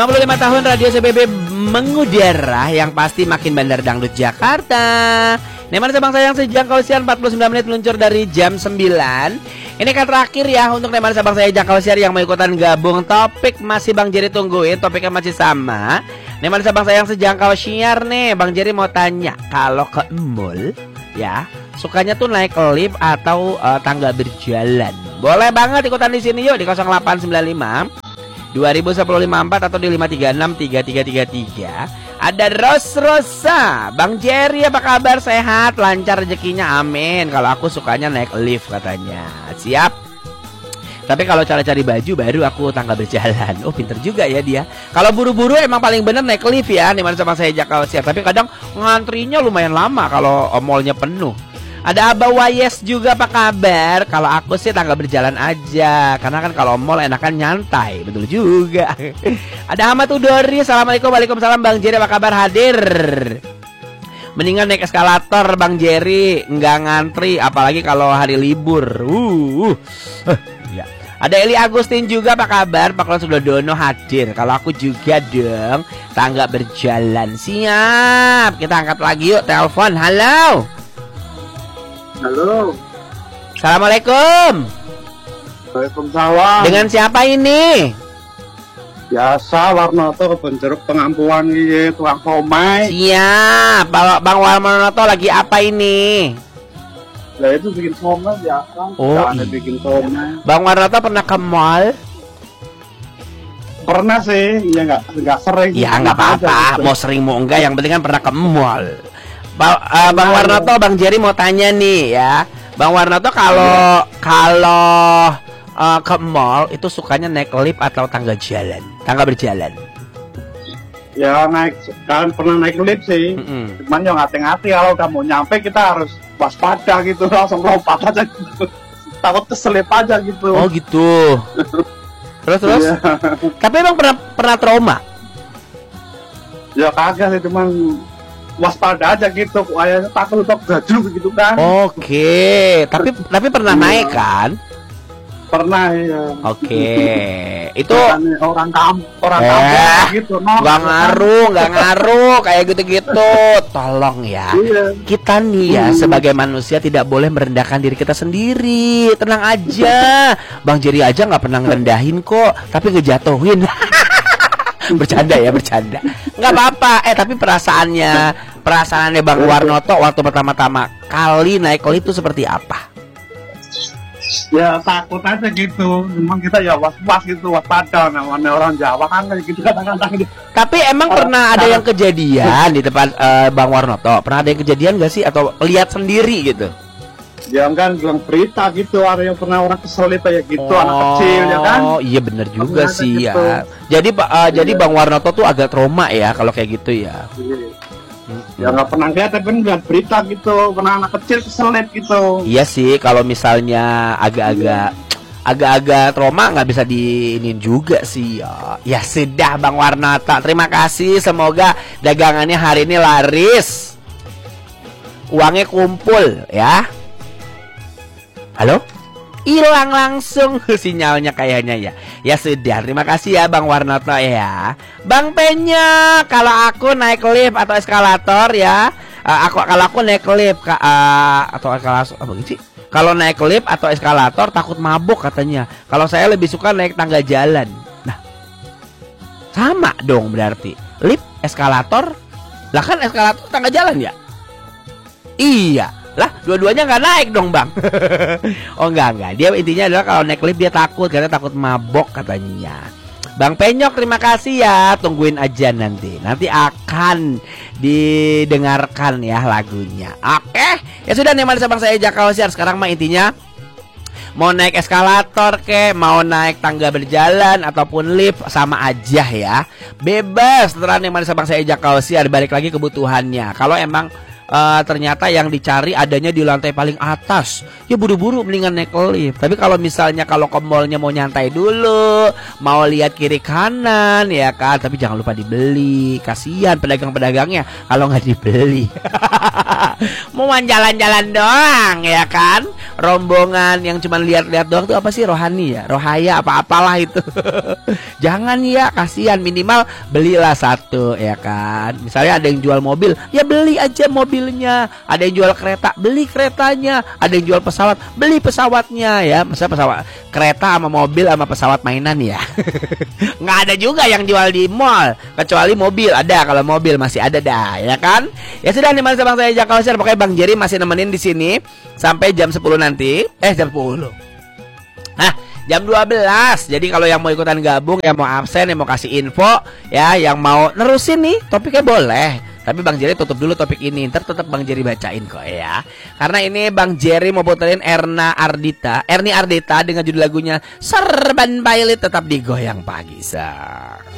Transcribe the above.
55 tahun Radio CBB mengudara, yang pasti makin bandar dangdut Jakarta. Nemar Sabang Sayang sejangkau siar 49 menit meluncur dari jam 9. Ini kan terakhir ya untuk Nemar Sabang Sayang jangkau siar yang mau ikutan gabung. Topik masih Bang Jerry tungguin, topiknya masih sama. Nemar Sabang Sayang sejangkau siar nih, Bang Jerry mau tanya, kalau ke mall ya, sukanya tuh naik lift atau tangga berjalan? Boleh banget ikutan di sini yuk di 0895 201054 atau di 5363333. Ada Rosa. Bang Jerry apa kabar? Sehat, lancar rezekinya, amin. Kalau aku sukanya naik lift katanya. Siap. Tapi kalau cari-cari baju baru aku tangga berjalan. Oh, pinter juga ya dia. Kalau buru-buru emang paling bener naik lift ya. Dimana sama saya Jakal siap. Tapi kadang ngantrinya lumayan lama kalau mallnya penuh. Ada Abah Wayes juga, apa kabar? Kalau aku sih tangga berjalan aja, karena kan kalau mall enakan nyantai. Betul juga. Ada Ahmad Udori, assalamualaikum. Waalaikumsalam Bang Jerry, apa kabar? Hadir. Mendingan naik eskalator Bang Jerry, nggak ngantri, apalagi kalau hari libur. Ya. Ada Eli Agustin juga, apa kabar? Pak Klon Sudono hadir. Kalau aku juga dong, tangga berjalan. Siap. Kita angkat lagi yuk telepon. Halo. Halo. Assalamualaikum. Waalaikumsalam. Dengan siapa ini? Biasa Warnoto Kebon Jeruk Pengampuan iki, tukang somai. Siap. Bang Warnoto lagi apa ini? Lah itu bikin somai biasa. Oh, iya. Bikin somai. Bang Warnoto pernah ke mall? Pernah sih, ya enggak sering. Ya enggak apa-apa, mau sering mau enggak, yang penting kan pernah ke mall. Bang Warnoto, Bang Jerry mau tanya nih ya. Bang Warnoto kalau ke mall itu sukanya naik lift atau tangga berjalan? Ya naik, kan pernah naik lift sih. Cuman ya hati-hati kalau udah mau nyampe kita harus waspada gitu, langsung lompat aja gitu. Takut keselip aja gitu. Oh gitu. Terus? Iya. Tapi emang pernah trauma? Ya kagak sih, cuman waspada aja gitu, kayaknya takut untuk gajul gitu kan. Oke, tapi pernah naik kan? Pernah ya. Oke. Itu orang kampung gitu. Nggak ngaruh kayak gitu-gitu. Tolong ya. Iya. Kita nih ya sebagai manusia tidak boleh merendahkan diri kita sendiri. Tenang aja. Bang Jerry aja nggak pernah ngerendahin kok, tapi ngejatuhin. Bercanda. Nggak apa-apa. Tapi perasaannya Bang Warnoto waktu pertama-tama kali naik lift itu seperti apa? Ya takut aja gitu. Memang kita ya was-was gitu, waspada. Namanya orang Jawa kan kayak gitu kadang-kadang gitu. Tapi emang pernah ada yang kejadian di depan Bang Warnoto? Pernah ada yang kejadian nggak sih? Atau lihat sendiri gitu? Ya kan bilang berita gitu, ada yang pernah orang keselip kayak gitu, anak kecil ya kan. Oh iya bener juga pernah sih gitu. ya. Jadi Bang Warnoto tuh agak trauma ya kalau kayak gitu ya. Ya nggak pernah lihat, tapi lihat berita gitu, pernah anak kecil keselip gitu. Iya sih, kalau misalnya agak-agak trauma nggak bisa diinin juga sih ya. Ya sudah Bang Warnoto, terima kasih, semoga dagangannya hari ini laris, uangnya kumpul ya. Halo? Hilang langsung sinyalnya kayaknya ya. Ya sudah, terima kasih ya Bang Warnoto ya. Bang Penya, kalau aku naik lift atau eskalator ya, kalau aku naik lift atau eskalator apa gitu sih? Kalau naik lift atau eskalator takut mabuk katanya. Kalau saya lebih suka naik tangga jalan. Nah, sama dong berarti. Lift, eskalator, lah kan eskalator tangga jalan ya? Iya. Lah, dua-duanya nggak naik dong Bang. Oh enggak. Dia intinya adalah kalau naik lift dia takut, karena takut mabok katanya. Bang Penyok, terima kasih ya. Tungguin aja nanti akan didengarkan ya lagunya. Oke, ya sudah nih manis Bang saya Jakal Siar. Sekarang mah intinya mau naik eskalator mau naik tangga berjalan ataupun lift sama aja ya. Bebas, terang nih manis Bang saya Jakal Siar. Balik lagi kebutuhannya. Kalau emang ternyata yang dicari adanya di lantai paling atas. Ya buru-buru mendingan naik lift. Tapi kalau misalnya kalau ke mallnya mau nyantai dulu, mau lihat kiri kanan ya kan, tapi jangan lupa dibeli. Kasihan pedagang-pedagangnya kalau nggak dibeli. Mau jalan-jalan doang ya kan. Rombongan yang cuma lihat-lihat doang tuh apa sih, rohani ya, rohaya apa-apalah itu. Jangan ya, kasihan, minimal belilah satu ya kan. Misalnya ada yang jual mobil, ya beli aja mobilnya. Ada yang jual kereta, beli keretanya. Ada yang jual pesawat, beli pesawatnya ya. Masa pesawat, kereta sama mobil sama pesawat mainan ya. Nggak ada juga yang jual di mall, kecuali mobil. Ada, kalau mobil masih ada dah ya kan. Ya sudah nih, Mas Bang, saya Jakal Share. Pokoknya Bang Jerry masih nemenin di sini sampai jam 10 nanti. Jam 10. Nah, jam 12. Jadi kalau yang mau ikutan gabung, yang mau absen, yang mau kasih info, ya, yang mau nerusin nih topiknya boleh. Tapi Bang Jerry tutup dulu topik ini, ntar tetap Bang Jerry bacain kok ya. Karena ini Bang Jerry mau puterin Erni Ardita dengan judul lagunya Serban Bailit, tetap digoyang pagi.